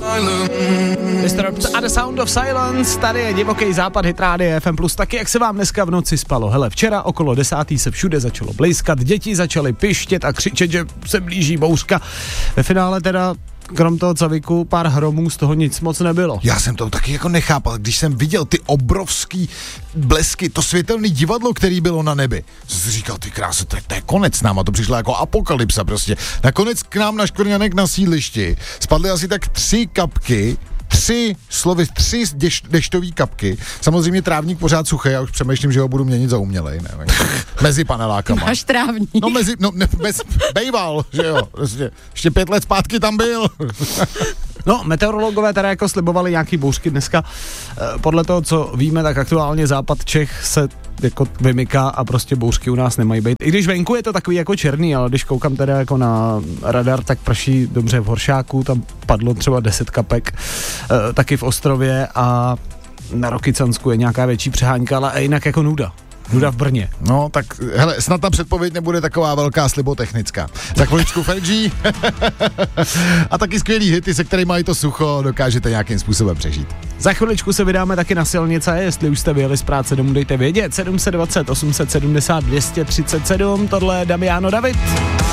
Mr. a The Sound of Silence, tady je divoký západ Hit Radio FM+, taky jak se vám dneska v noci spalo. Hele, včera okolo 10. se všude začalo blejskat, děti začaly pištět a křičet, že se blíží bouřka. Ve finále teda krom toho caviku, pár hromů, z toho nic moc nebylo. Já jsem to taky jako nechápal, když jsem viděl ty obrovský blesky, to světelné divadlo, který bylo na nebi. Jsem si říkal, ty krásu, to je konec s náma, to přišla jako apokalypsa prostě. Nakonec k nám na Škvrňanek na sídlišti spadly asi tak 3 kapky, 3 deštový kapky. Samozřejmě trávník pořád suchý, já už přemýšlím, že ho budu měnit za umělej, ne? Mezi panelákama. Máš trávník. Bejval, že jo, prostě. Ještě 5 let zpátky tam byl. No, meteorologové teda jako slibovali nějaký bouřky dneska. Podle toho, co víme, tak aktuálně západ Čech se jako vymyká a prostě bouřky u nás nemají být. I když venku je to takový jako černý, ale když koukám teda jako na radar, tak prší dobře v Horšáku, tam padlo třeba 10 kapek, taky v Ostrově a na Rokycansku je nějaká větší přehánka, ale jinak jako nuda v Brně. No, tak hele, snad ta předpověď nebude taková velká slibotechnická. Za chviličku Fergie a taky skvělý hity, se kterými mají to sucho, dokážete nějakým způsobem přežít. Za chviličku se vydáme taky na silnice, jestli už jste vyjeli z práce domů, dejte vědět. 720 870 237, tohle je Damiano David.